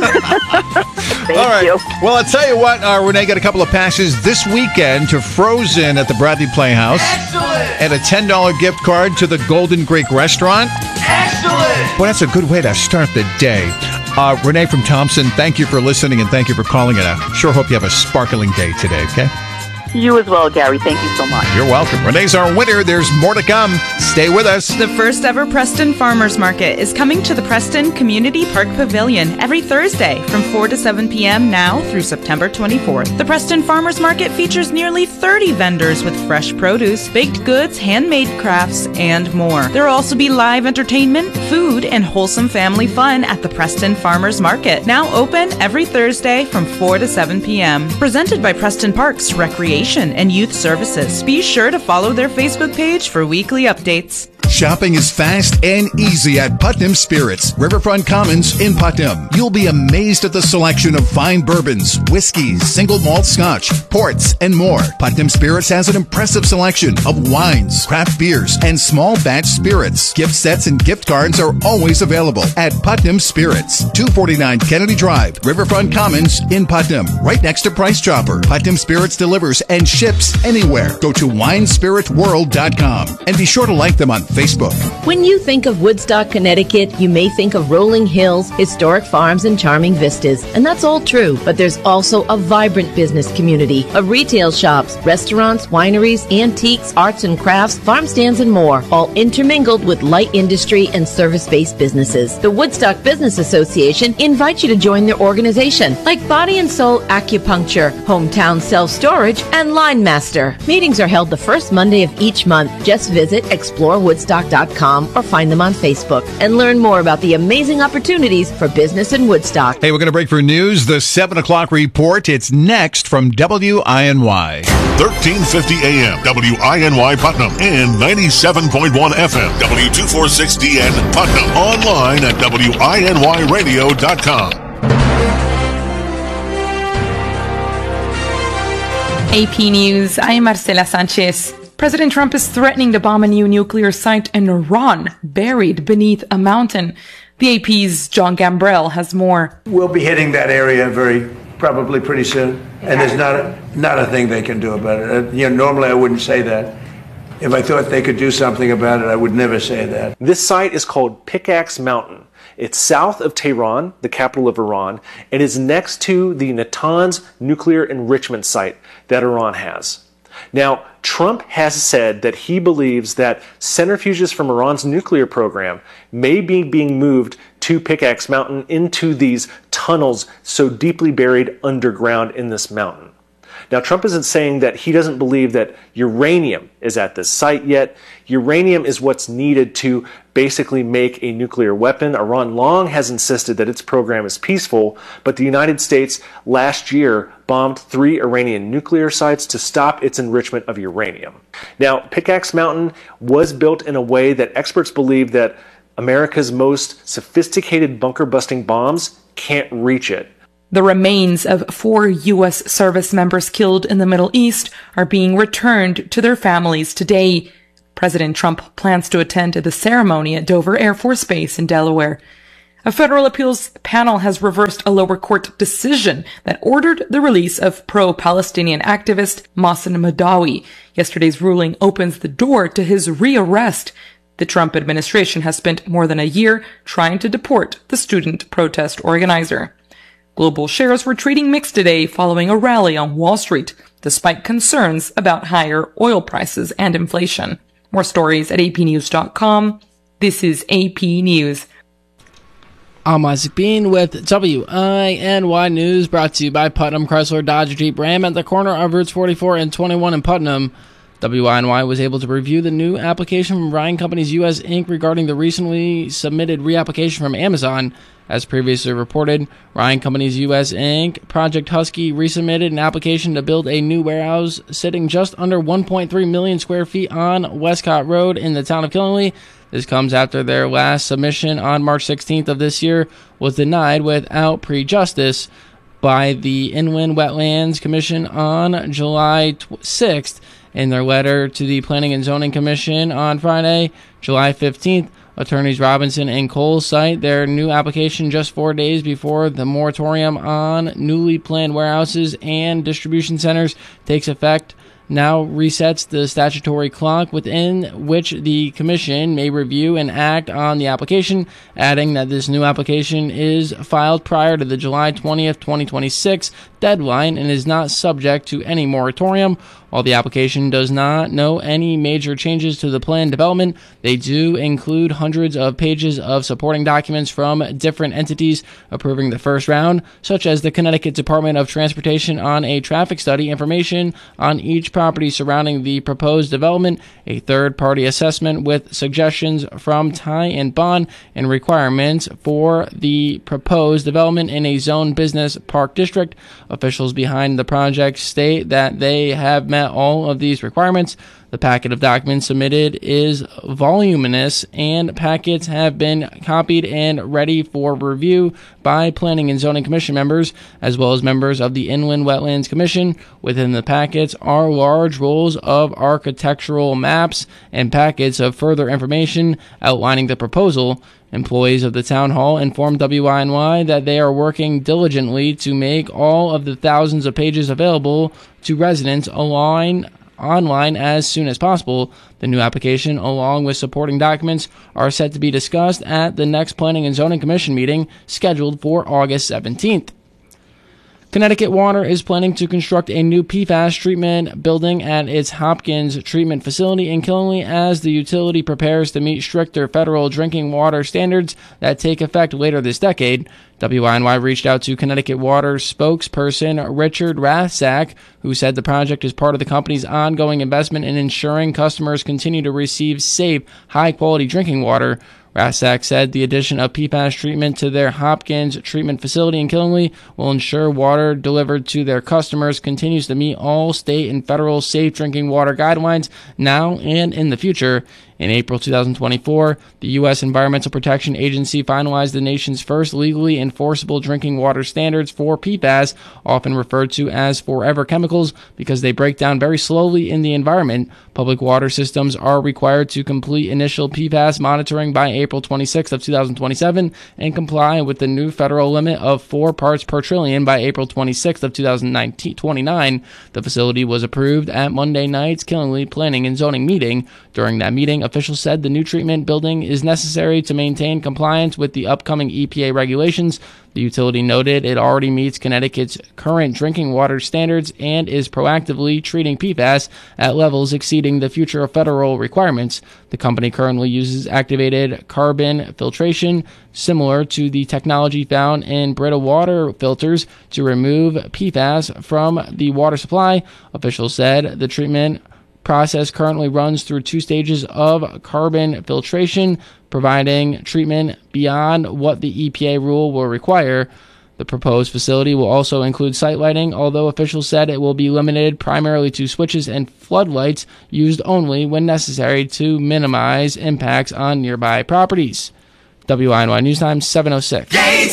Thank All right. you. Well, I'll tell you what, uh, Renee got a couple of passes this weekend to Frozen at the Bradley Playhouse. Excellent. And a ten dollars gift card to the Golden Greek Restaurant. Excellent. Well, that's a good way to start the day. Uh, Renee from Thompson, thank you for listening and thank you for calling. And I sure hope you have a sparkling day today, okay? You as well, Gary. Thank you so much. You're welcome. Renee's our winner. There's more to come. Stay with us. The first ever Preston Farmers Market is coming to the Preston Community Park Pavilion every Thursday from four to seven p.m. now through September twenty-fourth. The Preston Farmers Market features nearly thirty vendors with fresh produce, baked goods, handmade crafts, and more. There will also be live entertainment, food, and wholesome family fun at the Preston Farmers Market, now open every Thursday from four to seven p.m. Presented by Preston Parks Recreation and Youth Services. Be sure to follow their Facebook page for weekly updates. Shopping is fast and easy at Putnam Spirits, Riverfront Commons in Putnam. You'll be amazed at the selection of fine bourbons, whiskeys, single malt scotch, ports, and more. Putnam Spirits has an impressive selection of wines, craft beers, and small batch spirits. Gift sets and gift cards are always available at Putnam Spirits, two forty-nine Kennedy Drive, Riverfront Commons in Putnam, right next to Price Chopper. Putnam Spirits delivers and ships anywhere. Go to wine spirit world dot com and be sure to like them on Facebook. When you think of Woodstock, Connecticut, you may think of rolling hills, historic farms, and charming vistas. And that's all true, but there's also a vibrant business community of retail shops, restaurants, wineries, antiques, arts and crafts, farm stands, and more, all intermingled with light industry and service-based businesses. The Woodstock Business Association invites you to join their organization, like Body and Soul Acupuncture, Hometown Self-Storage, and Line Master. Meetings are held the first Monday of each month. Just visit explore woodstock dot com or find them on Facebook and learn more about the amazing opportunities for business in Woodstock. Hey, we're going to break for news. The seven o'clock report. It's next from W I N Y. thirteen fifty A M, W I N Y Putnam, and ninety-seven point one F M, W two forty-six D N Putnam. Online at W I N Y radio dot com. A P News, I'm Marcela Sanchez. President Trump is threatening to bomb a new nuclear site in Iran, buried beneath a mountain. The A P's John Gambrell has more. We'll be hitting that area very probably pretty soon, and there's not a, not a thing they can do about it. Uh, you know, normally I wouldn't say that. If I thought they could do something about it, I would never say that. This site is called Pickaxe Mountain. It's south of Tehran, the capital of Iran, and is next to the Natanz nuclear enrichment site that Iran has. Now, Trump has said that he believes that centrifuges from Iran's nuclear program may be being moved to Pickaxe Mountain into these tunnels so deeply buried underground in this mountain. Now, Trump isn't saying that he doesn't believe that uranium is at this site yet. Uranium is what's needed to basically make a nuclear weapon. Iran long has insisted that its program is peaceful, but the United States last year bombed three Iranian nuclear sites to stop its enrichment of uranium. Now, Pickaxe Mountain was built in a way that experts believe that America's most sophisticated bunker-busting bombs can't reach it. The remains of four U S service members killed in the Middle East are being returned to their families today. President Trump plans to attend the ceremony at Dover Air Force Base in Delaware. A federal appeals panel has reversed a lower court decision that ordered the release of pro-Palestinian activist Mohsen Madawi. Yesterday's ruling opens the door to his rearrest. The Trump administration has spent more than a year trying to deport the student protest organizer. Global shares were trading mixed today following a rally on Wall Street, despite concerns about higher oil prices and inflation. More stories at A P news dot com. This is A P News. I'm Isaac Bean with W I N Y News, brought to you by Putnam Chrysler Dodge Jeep Ram at the corner of Routes forty-four and twenty-one in Putnam. W I N Y was able to review the new application from Ryan Companies U S Incorporated regarding the recently submitted reapplication from Amazon. As previously reported, Ryan Companies U S Incorporated, Project Husky, resubmitted an application to build a new warehouse sitting just under one point three million square feet on Westcott Road in the town of Killingley. This comes after their last submission on March sixteenth of this year was denied without prejudice by the Inland Wetlands Commission on July sixth. In their letter to the Planning and Zoning Commission on Friday, July fifteenth, attorneys Robinson and Cole cite their new application just four days before the moratorium on newly planned warehouses and distribution centers takes effect. Now resets the statutory clock within which the Commission may review and act on the application, adding that this new application is filed prior to the July twentieth, twenty twenty-six deadline and is not subject to any moratorium. While the application does not know any major changes to the planned development, they do include hundreds of pages of supporting documents from different entities approving the first round, such as the Connecticut Department of Transportation on a traffic study, information on each property surrounding the proposed development, a third-party assessment with suggestions from Ty and Bond, and requirements for the proposed development in a zone business park district. Officials behind the project state that they have met all of these requirements. The packet of documents submitted is voluminous, and packets have been copied and ready for review by Planning and Zoning Commission members, as well as members of the Inland Wetlands Commission. Within the packets are large rolls of architectural maps and packets of further information outlining the proposal. Employees of the town hall informed W I N Y that they are working diligently to make all of the thousands of pages available to residents online online as soon as possible. The new application, along with supporting documents, are set to be discussed at the next Planning and Zoning Commission meeting scheduled for August seventeenth. Connecticut Water is planning to construct a new P FAS treatment building at its Hopkins treatment facility in Killingley as the utility prepares to meet stricter federal drinking water standards that take effect later this decade. W I N Y reached out to Connecticut Water spokesperson Richard Rathsack, who said the project is part of the company's ongoing investment in ensuring customers continue to receive safe, high-quality drinking water. Rathsack said the addition of P FAS treatment to their Hopkins treatment facility in Killingley will ensure water delivered to their customers continues to meet all state and federal safe drinking water guidelines now and in the future. In April two thousand twenty-four, the U S Environmental Protection Agency finalized the nation's first legally enforceable drinking water standards for P FAS, often referred to as forever chemicals because they break down very slowly in the environment. Public water systems are required to complete initial P FAS monitoring by April twenty-sixth of two thousand twenty-seven and comply with the new federal limit of four parts per trillion by April twenty-sixth of two thousand twenty-nine. The facility was approved at Monday night's Killingley Planning and Zoning meeting. During that meeting, officials said the new treatment building is necessary to maintain compliance with the upcoming E P A regulations. The utility noted it already meets Connecticut's current drinking water standards and is proactively treating P FAS at levels exceeding the future federal requirements. The company currently uses activated carbon filtration, similar to the technology found in Brita water filters, to remove P FAS from the water supply. Officials said the treatment process currently runs through two stages of carbon filtration, providing treatment beyond what the E P A rule will require. The proposed facility will also include site lighting, although officials said it will be limited primarily to switches and floodlights used only when necessary to minimize impacts on nearby properties. W I N Y News Time, seven oh six.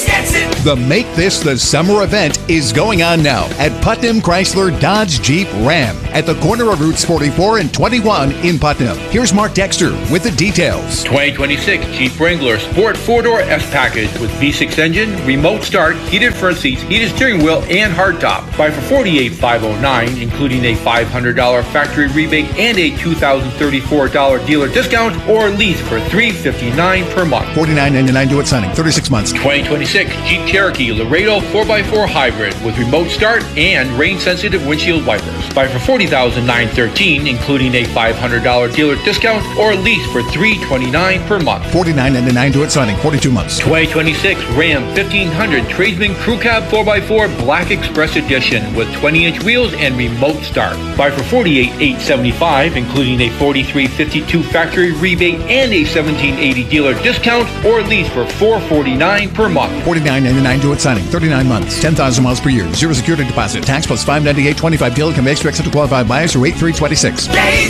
The Make This the Summer event is going on now at Putnam Chrysler Dodge Jeep Ram at the corner of Routes forty-four and twenty-one in Putnam. Here's Mark Dexter with the details. twenty twenty-six Jeep Wrangler Sport four-door S Package with V six engine, remote start, heated front seats, heated steering wheel, and hardtop. Buy for forty-eight thousand five hundred nine dollars, including a five hundred dollars factory rebate and a two thousand thirty-four dollars dealer discount, or lease for three hundred fifty-nine dollars per month. forty-nine ninety-nine due at signing, thirty-six months. twenty twenty-six Jeep Cherokee Laredo four by four Hybrid with remote start and rain-sensitive windshield wipers. Buy for forty thousand nine hundred thirteen dollars, including a five hundred dollars dealer discount, or lease for three hundred twenty-nine dollars per month. forty-nine ninety-nine due at signing, forty-two months. twenty twenty-six Ram fifteen hundred Tradesman Crew Cab four by four Black Express Edition with twenty inch wheels and remote start. Buy for forty-eight thousand eight hundred seventy-five dollars, including a forty-three fifty-two factory rebate and a seventeen eighty dealer discount, or lease for four hundred forty-nine dollars per month. forty-nine ninety-nine due at signing, thirty-nine months, ten thousand miles per year, zero security deposit, tax plus five ninety-eight twenty-five dealer can be extra to qualified buyers or eight three twenty-six.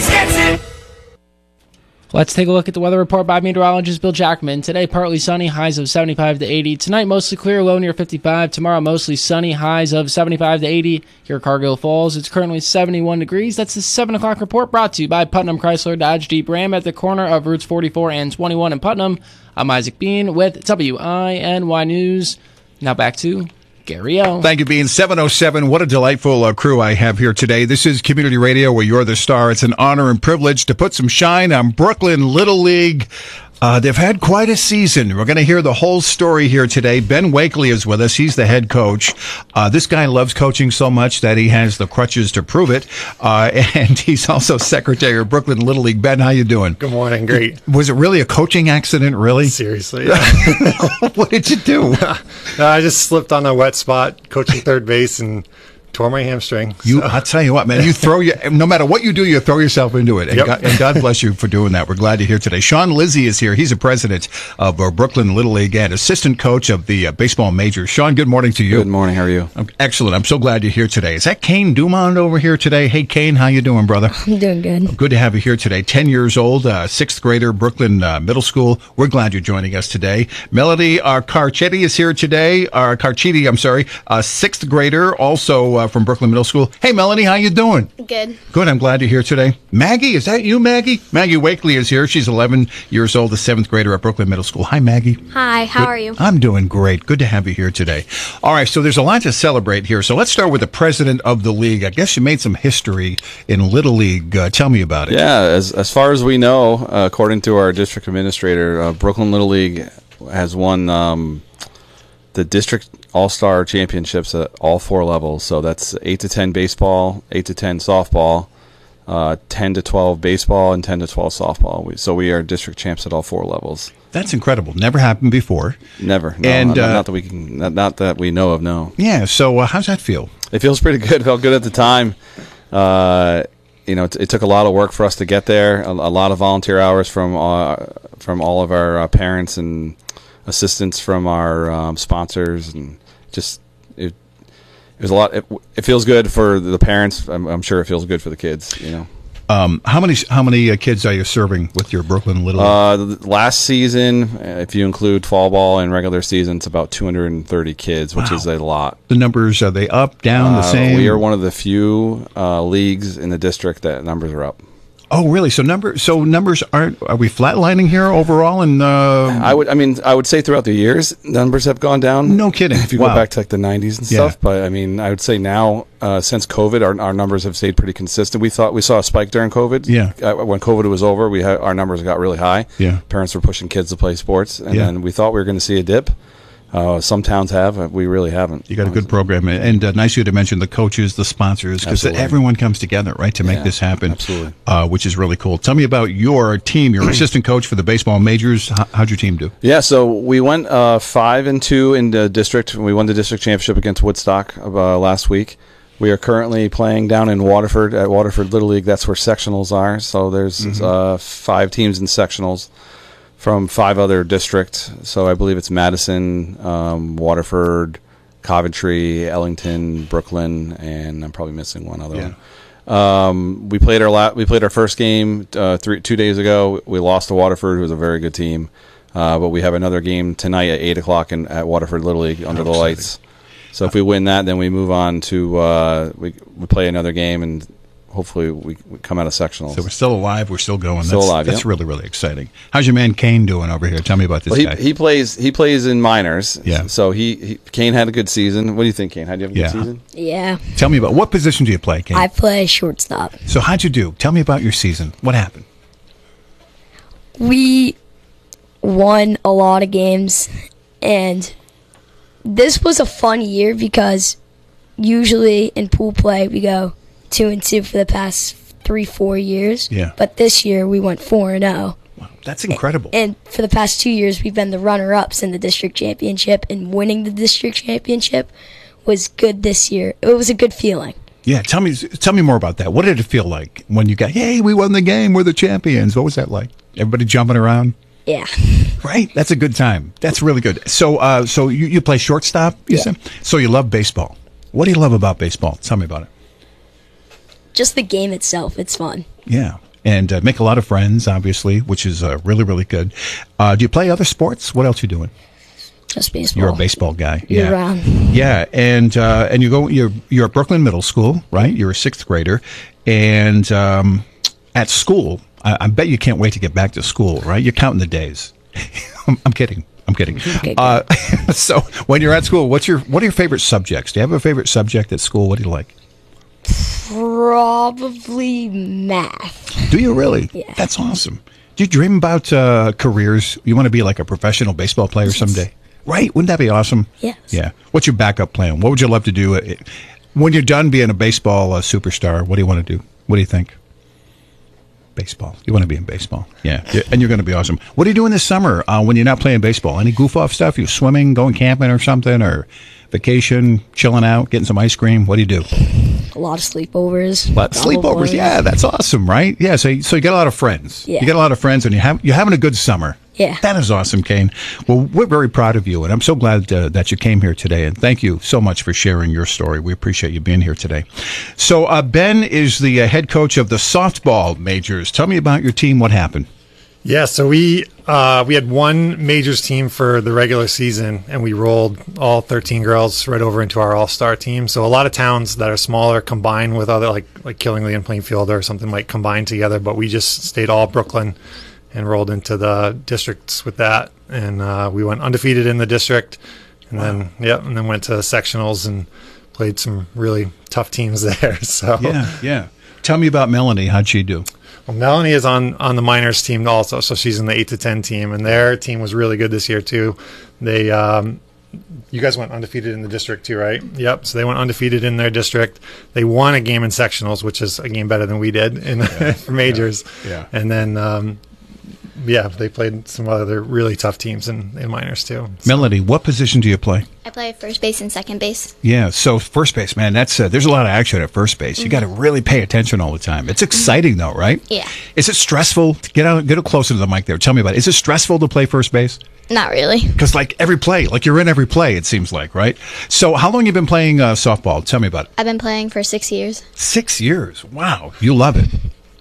Let's take a look at the weather report by meteorologist Bill Jackman. Today, partly sunny, highs of seventy-five to eighty. Tonight, mostly clear, low near fifty-five. Tomorrow, mostly sunny, highs of seventy-five to eighty. Here at Cargill Falls, it's currently seventy-one degrees. That's the seven o'clock report brought to you by Putnam Chrysler Dodge Jeep Ram at the corner of Routes forty-four and twenty-one in Putnam. I'm Isaac Bean with W I N Y News. Now back to Gary O. Thank you, Bean. seven oh seven. What a delightful uh, crew I have here today. This is Community Radio where you're the star. It's an honor and privilege to put some shine on Brooklyn Little League. Uh, they've had quite a season. We're going to hear the whole story here today. Ben Wakely is with us. He's the head coach. Uh, this guy loves coaching so much that he has the crutches to prove it. Uh, and he's also secretary of Brooklyn Little League. Ben, how you doing? Good morning. Great. Was it really a coaching accident, really? Seriously. Yeah. What did you do? uh, I just slipped on a wet spot coaching third base and tore my hamstring. You, so. I'll tell you what, man. You throw your no matter what you do, you throw yourself into it, and, yep. God, and God bless you for doing that. We're glad you're here today. Sean Lizzie is here. He's a president of uh, Brooklyn Little League and assistant coach of the uh, baseball majors. Sean, good morning to you. Good morning. How are you? I'm, excellent. I'm so glad you're here today. Is that Kane Dumont over here today? Hey, Kane, how you doing, brother? I'm doing good. Good to have you here today. Ten years old, uh, sixth grader, Brooklyn uh, Middle School. We're glad you're joining us today. Melody uh, Carchetti is here today. Uh, Carchetti, I'm sorry, uh, sixth grader, also uh, from Brooklyn Middle School. Hey, Melanie, how you doing? Good. Good. I'm glad you're here today. Maggie, is that you, Maggie? Maggie Wakely is here. She's eleven years old, a seventh grader at Brooklyn Middle School. Hi, Maggie. Hi. How Good. are you? I'm doing great. Good to have you here today. All right, so there's a lot to celebrate here. So let's start with the president of the league. I guess you made some history in Little League. Uh, tell me about it. Yeah, as as far as we know, uh, according to our district administrator, uh, Brooklyn Little League has won um, the district all-star championships at all four levels. So that's eight to ten baseball, eight to ten softball, uh, ten to twelve baseball, and ten to twelve softball. We, so we are district champs at all four levels. That's incredible. Never happened before. Never. No, and not, uh, not that we can. Not, not that we know of. No. Yeah. So uh, how's that feel? It feels pretty good. It felt good at the time. Uh, you know, it, it took a lot of work for us to get there. A, a lot of volunteer hours from uh, from all of our uh, parents and assistance from our um, sponsors, and just it, it was a lot. It, it feels good for the parents. I'm, I'm sure it feels good for the kids. You know. Um, how many how many uh, kids are you serving with your Brooklyn Little League? Uh, the last season, uh, if you include fall ball and regular season, it's about two hundred thirty kids, which Wow. is a lot. The numbers, are they up, down, the Uh, same? We are one of the few uh, leagues in the district that numbers are up. Oh, really? So number, so numbers aren't. Are we flatlining here overall? And uh, I would, I mean, I would say throughout the years, numbers have gone down. No kidding. If you Wow. go back to like the nineties and Yeah. stuff, but I mean, I would say now, uh, since COVID, our, our numbers have stayed pretty consistent. We thought we saw a spike during COVID. Yeah. Uh, when COVID was over, we had, our numbers got really high. Yeah. Parents were pushing kids to play sports, and Yeah. then we thought we were going to see a dip. Uh, some towns have, uh, we really haven't. You got a good program, and uh, nice of you to mention the coaches, the sponsors, because Absolutely. everyone comes together, right, to make Yeah, this happen. absolutely. uh, which is really cool. Tell me about your team. Your assistant coach for the baseball majors. How, how'd your team do? Yeah, so we went uh, five and two in the district. We won the district championship against Woodstock uh, last week. We are currently playing down in Waterford at Waterford Little League. That's where sectionals are. So there's Mhm. uh, five teams in sectionals from five other districts. So I believe it's Madison, um, Waterford, Coventry, Ellington, Brooklyn, and I'm probably missing one other Yeah. one. Um, we played our la- we played our first game uh, three two days ago. We lost to Waterford, who was a very good team. Uh, but we have another game tonight at eight o'clock in, at Waterford Little League under How the exciting. lights. So if we win that, then we move on to uh, we we play another game, and hopefully we, we come out of sectionals. So we're still alive. We're still going. Still that's, alive, That's yeah. really, really exciting. How's your man Kane doing over here? Tell me about this Well, he, guy. he plays he plays in minors. Yeah. So he, he Kane had a good season. What do you think, Kane? How do you have a Yeah. good season? Yeah. Tell me about what position do you play, Kane? I play shortstop. So how'd you do? Tell me about your season. What happened? We won a lot of games, and this was a fun year because usually in pool play we go two and two for the past three, four years. Yeah. But this year we went four and zero. That's incredible. And for the past two years we've been the runner-ups in the district championship, and winning the district championship was good this year. It was a good feeling. Yeah, tell me tell me more about that. What did it feel like when you got, hey, we won the game, we're the champions? What was that like? Everybody jumping around? Yeah. Right? That's a good time. That's really good. So uh, so you, you play shortstop, you Yeah. said? So you love baseball. What do you love about baseball? Tell me about it. Just the game itself, it's fun. Yeah. And uh, make a lot of friends, obviously, which is uh, really, really good. Uh, do you play other sports? What else you doing? Just baseball. You're a baseball guy. Year Yeah. round. Yeah, and uh, and you go. You're you're at Brooklyn Middle School, right? You're a sixth grader, and um, at school, I, I bet you can't wait to get back to school, right? You're counting the days. I'm, I'm kidding. I'm kidding. Okay, uh, so when you're at school, what's your what are your favorite subjects? Do you have a favorite subject at school? What do you like? Probably math. Do you really? Yeah. That's awesome. Do you dream about uh, careers? You want to be like a professional baseball player someday? Right? Wouldn't that be awesome? Yes. Yeah. What's your backup plan? What would you love to do uh, when you're done being a baseball uh, superstar? What do you want to do? What do you think? Baseball. You want to be in baseball. Yeah. Yeah, and you're going to be awesome. What are you doing this summer uh, when you're not playing baseball? Any goof off stuff? You swimming, going camping or something, or vacation, chilling out, getting some ice cream? What do you do? A lot of sleepovers. But sleepovers, probably. yeah, that's awesome, right? Yeah, so so you get a lot of friends. Yeah. You get a lot of friends, and you have you're having a good summer. Yeah. That is awesome, Kane. Well, we're very proud of you, and I'm so glad uh, that you came here today. And thank you so much for sharing your story. We appreciate you being here today. So uh, Ben is the uh, head coach of the softball majors. Tell me about your team. What happened? Yeah, so we uh, we had one majors team for the regular season, and we rolled all thirteen girls right over into our all-star team. So a lot of towns that are smaller combine with other, like like Killingley and Plainfield or something, might combine together, but we just stayed all Brooklyn and rolled into the districts with that. And uh, we went undefeated in the district, and Wow. then yeah, and then went to sectionals and played some really tough teams there. So Yeah, yeah. Tell me about Melanie. How'd she do? Well, Melanie is on, on the minors team also, so she's in the eight to ten team, and their team was really good this year too. They, um, you guys went undefeated in the district too, right? Yep. So they went undefeated in their district. They won a game in sectionals, which is a game better than we did in Yeah. for majors. Yeah. Yeah. And then, um, yeah, they played some other really tough teams in, in minors too. Melanie, what position do you play? I play first base and second base. Yeah, so first base, man, that's uh, there's a lot of action at first base. You got to really pay attention all the time. It's exciting, though, right? Yeah. Is it stressful? Get out, get closer to the mic there. Tell me about it. Is it stressful to play first base? Not really. Because like every play, like you're in every play, it seems like, right? So how long have you been playing uh, softball? Tell me about it. I've been playing for six years. Six years. Wow, you love it.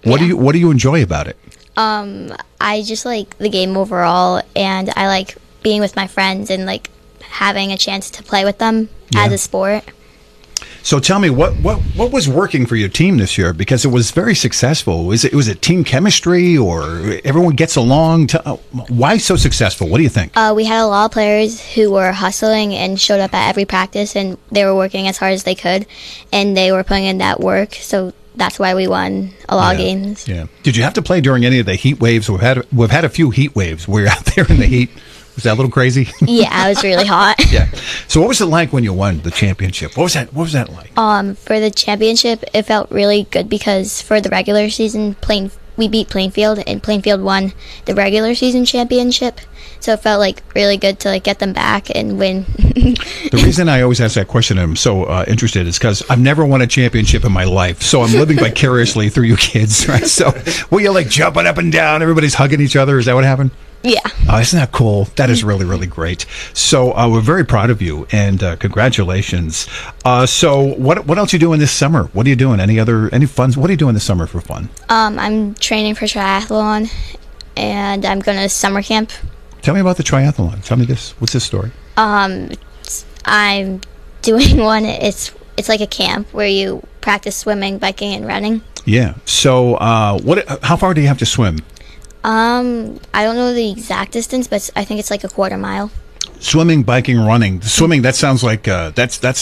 What do you What do you enjoy about it? Um, I just like the game overall, and I like being with my friends and like having a chance to play with them Yeah. as a sport. So tell me, what, what, what was working for your team this year? Because it was very successful. Was it, was it team chemistry, or everyone gets along? To, uh, why so successful? What do you think? Uh, we had a lot of players who were hustling and showed up at every practice, and they were working as hard as they could, and they were putting in that work. So that's why we won a lot of games. Yeah. Did you have to play during any of the heat waves? We've had we've had a few heat waves where you're out there in the heat. Was that a little crazy? Yeah, it was really hot. Yeah. So what was it like when you won the championship? What was that? What was that like? Um, for the championship, it felt really good because for the regular season, Plain we beat Plainfield, and Plainfield won the regular season championship. So it felt like really good to like get them back and win. The reason I always ask that question, and I'm so uh, interested, is because I've never won a championship in my life. So I'm living vicariously through you kids, right? So were you like jumping up and down? Everybody's hugging each other. Is that what happened? Yeah. Oh, isn't that cool? That is really, really great. So uh, we're very proud of you, and uh, congratulations. Uh, so what what else are you doing this summer? What are you doing? Any other any fun? What are you doing this summer for fun? Um, I'm training for triathlon, and I'm going to summer camp. Tell me about the triathlon. Tell me this. What's this story? Um, I'm doing one. It's it's like a camp where you practice swimming, biking, and running. Yeah. So uh, what? How far do you have to swim? Um, I don't know the exact distance, but I think it's like a quarter mile. Swimming, biking, running. Swimming. That sounds like uh, that's that's